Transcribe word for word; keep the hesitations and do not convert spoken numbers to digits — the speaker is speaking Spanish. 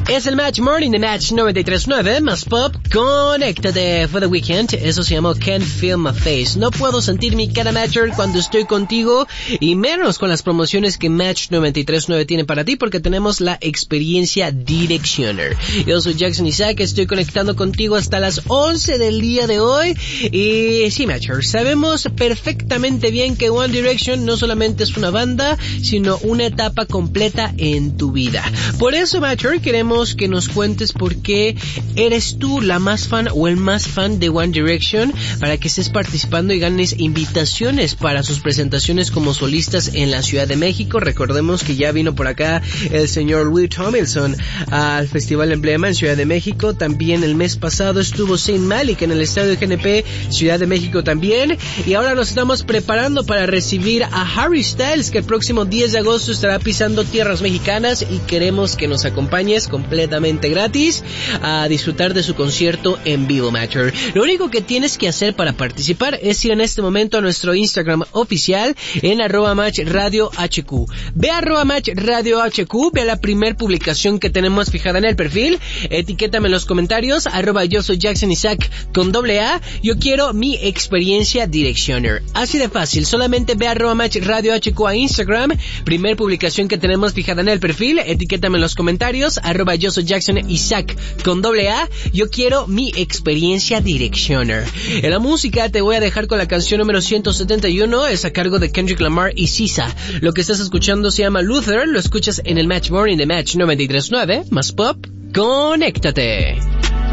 Es el Match Morning de Match noventa y tres punto nueve, más pop, conéctate for the weekend. Eso se llamó Can't Feel My Face. No puedo sentir mi cara, Matcher, cuando estoy contigo, y menos con las promociones que Match noventa y tres punto nueve tiene para ti, porque tenemos la experiencia Directioner. Yo soy Jackson Isaac, estoy conectando contigo hasta las once del día de hoy. Y sí, Matcher, sabemos perfectamente bien que One Direction no solamente es una banda, sino una etapa completa en tu vida. Por eso, Matcher, queremos que nos cuentes por qué eres tú la más fan o el más fan de One Direction, para que estés participando y ganes invitaciones para sus presentaciones como solistas en la Ciudad de México. Recordemos que ya vino por acá el señor Louis Tomlinson al Festival Emblema en Ciudad de México. También el mes pasado estuvo Zayn Malik en el Estadio G N P Ciudad de México también. Y ahora nos estamos preparando para recibir a Harry Styles, que el próximo diez de agosto estará pisando tierras mexicanas, y queremos que nos acompañes completamente gratis a disfrutar de su concierto en vivo, Matcher. Lo único que tienes que hacer para participar es ir en este momento a nuestro Instagram oficial en arroba match radio hq. Ve a arroba match radio hq, ve a la primer publicación que tenemos fijada en el perfil, etiquétame en los comentarios, arroba yo soy Jackson Isaac con doble A, yo quiero mi experiencia Directioner. Así de fácil, solamente ve a arroba match radio hq a Instagram, primer publicación que tenemos fijada en el perfil, etiquétame en los comentarios, arroba yo soy Jackson Isaac con doble A, yo quiero mi experiencia Directioner. En la música te voy a dejar con la canción número ciento setenta y uno, es a cargo de Kendrick Lamar y S Z A. Lo que estás escuchando se llama Luther, lo escuchas en el Match Morning de Match noventa y tres punto nueve, más pop, conéctate.